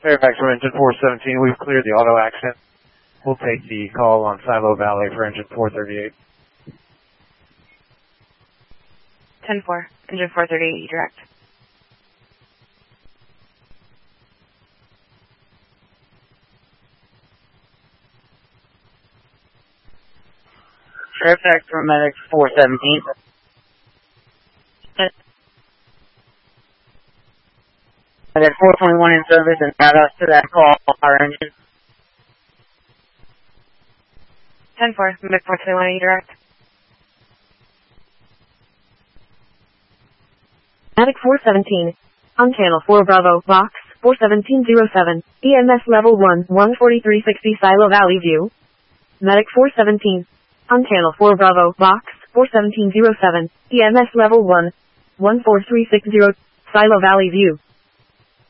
Fairfax from engine 417, we've cleared the auto accident. We'll take the call on Silo Valley for engine 438. 10-4, engine 438, direct. Fairfax from medic 417. Medic 421 in service and add us to that call, our engine. 10-4, medic 421, direct. Medic 417. On channel 4 Bravo, box 41707. EMS level 1, 14360 Silo Valley view. Medic 417. On channel 4 Bravo, box 41707. EMS level 1, 14360 Silo Valley view.